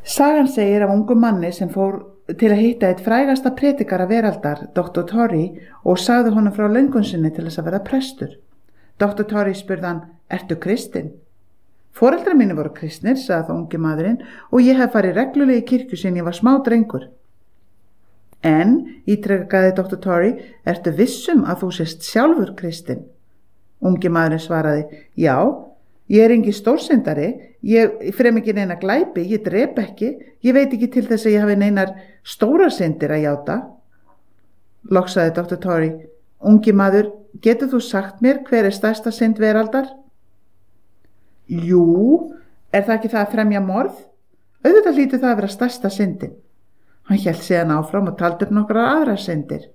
Sagan segir af ungum manni sem fór til að hitta eitt frægasta predikara veraldar, Dr. Torrey, og sagði honum frá löngun sinni til þess að verða prestur. Dr. Torrey spurði hann, ertu kristinn? Foreldrar mínir voru kristnir, sagði þá ungi maðurinn, og ég hef farið reglulega í kirkju síðan ég var smá drengur. En, ítrekaði Dr. Torrey, ertu vissum að þú sést sjálfur kristinn? Ungi maðurinn svaraði, já, ég engin stórsyndari, ég frem ekki neina glæpi, ég drep ekki, ég veit ekki til þess að ég hafi neinar stórar syndir að játa. Loks sagði Dr. Torrey, ungi maður, getur þú sagt mér hver stærsta synd veraldar? Jú, það ekki það að fremja morð? Auðvitað hlýtur það að vera stærsta syndin. Hann hélt síðan áfram og taldi upp nokkrar aðrar syndir.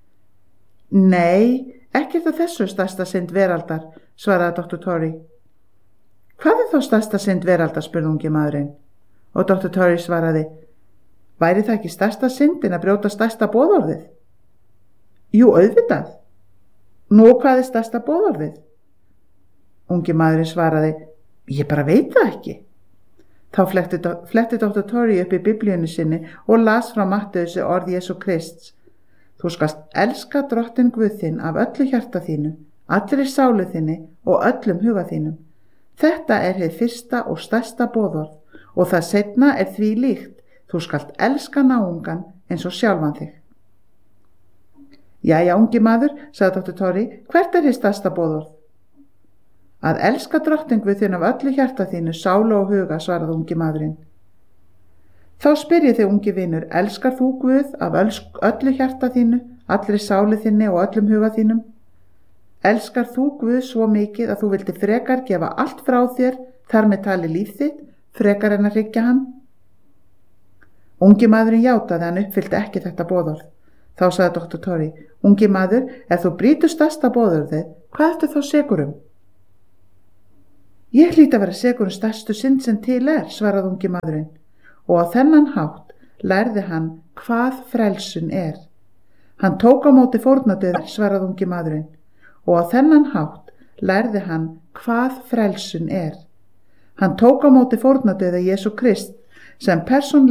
Nei, ekki það þessu stærsta synd veraldar, svaraði Dr. Torrey. Hvað þá stærsta synd veraldar, spurði ungi maðurinn. Og Dr. Torrey svaraði, væri það ekki stærsta syndin að brjóta stærsta boðorðið? Jú, auðvitað. Nú, hvað stærsta boðorðið? Ungi maðurinn svaraði, ég bara veit það ekki. Þá fletti Dr. Torrey upp í biblíunni sinni og las frá Matteusi orð Jesú Krists. Þú skalt elska Drottinn Guð þinn af öllu hjarta þínu, allri sálu þinni og öllum huga þínum. Þetta hið fyrsta og stærsta boðorð og það seinna því líkt, þú skalt elska náungan eins og sjálfan þig. Jæja, ungi maður, sagði Dr. Torrey, hvert hið stærsta boðorð? Að elska Drottinn Guð þinn af öllu hjarta þínu, sálu og huga, svaraði ungi maðurinn. Þá spyr ég þig, ungi vinur, elskar þú Guð af öllu hjarta þínu, allri sálu þinni og öllum huga þínum? Elskar þú Guð svo mikið að þú vildi frekar gefa allt frá þér, þar með tali líf þitt, frekar en að hryggja hann? Ungi maðurinn játaði að hann uppfyllti ekki þetta boðorð. Þá sagði Dr. Torrey, ungi maður, ef þú brýtur stærsta boðorðið, hvað ertu þá sekur um? Ég hlýt að vera sekur stærstu synd sem til svaraði ungi maðurinn, og á þennan hátt lærði hann hvað frelsun Hann tók á móti fórnardauða, svaraði ungi maðurinn, og á þennan hátt lærði hann hvað frelsun Hann tók á móti fórnardauða Jesú Krist sem persónulega